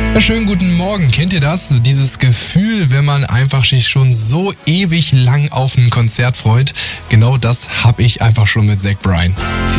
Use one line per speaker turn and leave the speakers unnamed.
Ja, schönen guten Morgen. Kennt ihr das? So dieses Gefühl, wenn man einfach sich schon so ewig lang auf ein Konzert freut. Genau das habe ich einfach schon mit Zach Bryan.